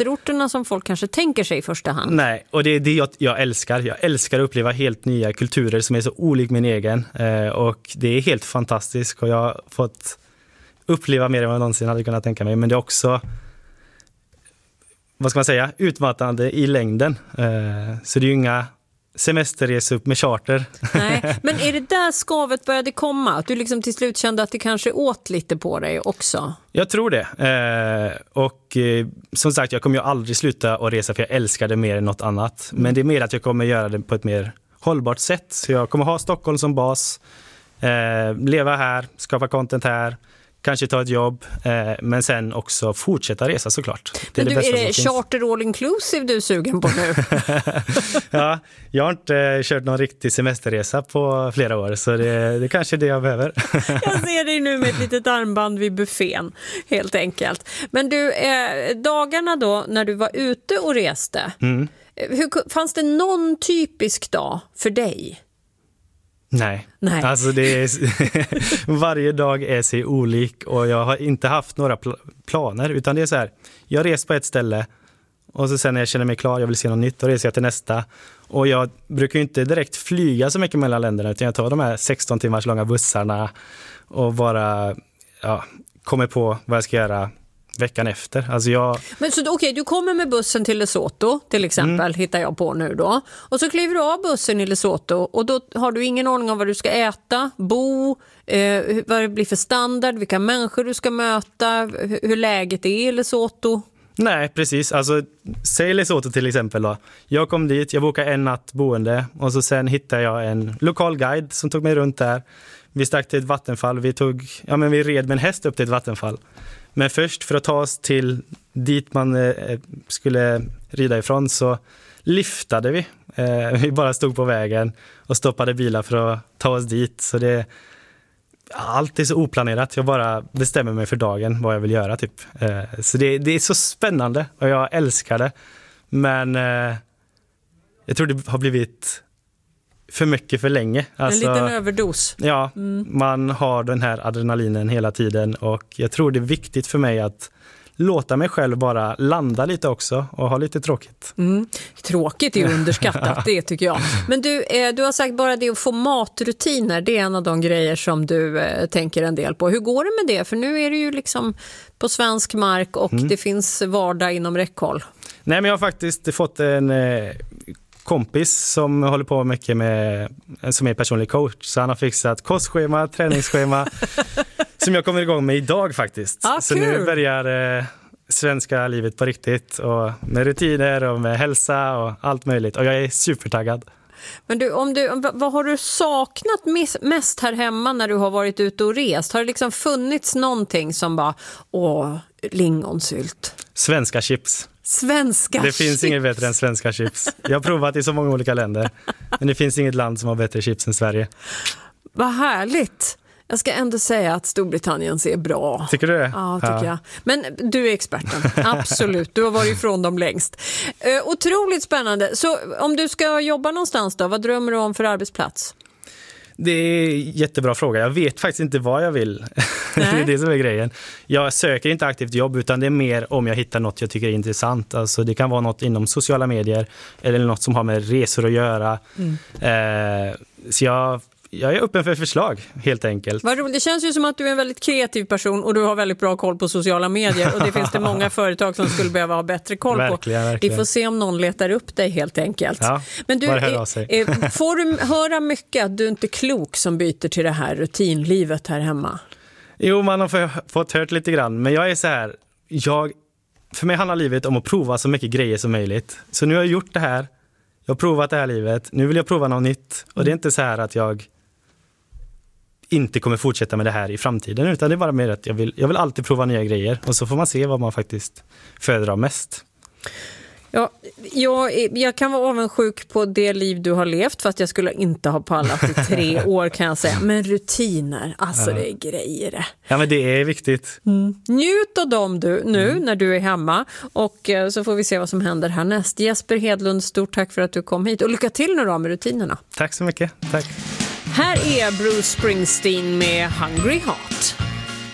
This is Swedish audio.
semesterorterna som folk kanske tänker sig i första hand. Nej, och det är det jag älskar. Jag älskar att uppleva helt nya kulturer som är så olik min egen. Och det är helt fantastiskt och jag har fått uppleva mer än vad jag någonsin hade kunnat tänka mig. Men det är också, vad ska man säga, utmattande i längden. Så det är ju inga semesterresor upp med charter. Nej, men är det där skavet började komma? Att du liksom till slut kände att det kanske åt lite på dig också? Jag tror det. Och som sagt, jag kommer ju aldrig sluta att resa för jag älskar det mer än något annat. Men det är mer att jag kommer göra det på ett mer hållbart sätt. Så jag kommer ha Stockholm som bas, leva här, skapa content här, kanske ta ett jobb, men sen också fortsätta resa såklart. Men är det charter all inclusive du är sugen på nu? Ja, jag har inte kört någon riktig semesterresa på flera år, så det kanske är det jag behöver. Jag ser dig nu med ett litet armband vid buffén, helt enkelt. Men du, dagarna då när du var ute och reste, fanns det någon typisk dag för dig? Nej. Alltså det är, varje dag är sig olik och jag har inte haft några planer, utan det är så här, jag reser på ett ställe och så sen när jag känner mig klar, jag vill se något nytt, och reser jag till nästa. Och jag brukar ju inte direkt flyga så mycket mellan länderna, utan jag tar de här 16 timmars långa bussarna och bara kommer på vad jag ska göra veckan efter. Alltså Men så okej, du kommer med bussen till Lesotho till exempel, hittar jag på nu då. Och så kliver du av bussen i Lesotho och då har du ingen aning om vad du ska äta, bo, vad det blir för standard, vilka människor du ska möta, hur läget är i Lesotho. Nej, precis. Alltså, säg Lesotho till exempel då. Jag kom dit, jag bokade en natt boende och så sen hittade jag en lokal guide som tog mig runt där. Vi stack till ett vattenfall, vi red med en häst upp till ett vattenfall. Men först för att ta oss till dit man skulle rida ifrån så liftade vi. Vi bara stod på vägen och stoppade bilar för att ta oss dit. Så allt är så oplanerat. Jag bara bestämmer mig för dagen vad jag vill göra typ. Så det är så spännande och jag älskar det. Men jag tror det har blivit för mycket för länge. Alltså, en liten överdos. Ja, man har den här adrenalinen hela tiden och jag tror det är viktigt för mig att låta mig själv bara landa lite också och ha lite tråkigt. Tråkigt är ju underskattat, det tycker jag. Men du har sagt bara det att få matrutiner, det är en av de grejer som du tänker en del på. Hur går det med det? För nu är det ju liksom på svensk mark och det finns vardag inom räckhåll. Nej, men jag har faktiskt fått en kompis som håller på mycket med, som är personlig coach, så han har fixat kostschema, träningsschema som jag kommer igång med idag faktiskt. Så kul. Nu börjar svenska livet på riktigt och med rutiner och med hälsa och allt möjligt och jag är supertaggad. Men du, vad har du saknat mest här hemma när du har varit ute och rest? Har det liksom funnits någonting som bara, lingonsylt? Svenska chips. Det finns inget bättre än svenska chips. Jag har provat i så många olika länder, men det finns inget land som har bättre chips än Sverige. Vad härligt. Jag ska ändå säga att Storbritannien ser bra. Tycker du det? Ja, tycker jag. Men du är experten, absolut. Du har varit ifrån dem längst. Otroligt spännande. Så om du ska jobba någonstans då, vad drömmer du om för arbetsplats? Det är en jättebra fråga. Jag vet faktiskt inte vad jag vill. Det är det som är grejen. Jag söker inte aktivt jobb, utan det är mer om jag hittar något jag tycker är intressant. Alltså det kan vara något inom sociala medier eller något som har med resor att göra. Så jag är öppen för förslag, helt enkelt. Vad roligt. Det känns ju som att du är en väldigt kreativ person och du har väldigt bra koll på sociala medier. Och det finns det många företag som skulle behöva ha bättre koll verkligen. Vi får se om någon letar upp dig, helt enkelt. Ja, men du, får du höra mycket att du inte är klok som byter till det här rutinlivet här hemma? Jo, man har fått hört lite grann. Men jag är så här, för mig handlar livet om att prova så mycket grejer som möjligt. Så nu har jag gjort det här. Jag har provat det här livet. Nu vill jag prova något nytt. Och det är inte så här att jag inte kommer fortsätta med det här i framtiden, utan det är bara mer att jag vill alltid prova nya grejer och så får man se vad man faktiskt föredrar mest. Ja, jag kan vara avundsjuk på det liv du har levt, fast jag skulle inte ha pallat i 3 år, kan jag säga. Men rutiner, alltså det är grejer det. Ja, men det är viktigt. Njut av dem nu när du är hemma och så får vi se vad som händer härnäst. Jesper Hedlund, stort tack för att du kom hit och lycka till nu då med rutinerna. Tack så mycket, tack. Här är Bruce Springsteen med Hungry Heart.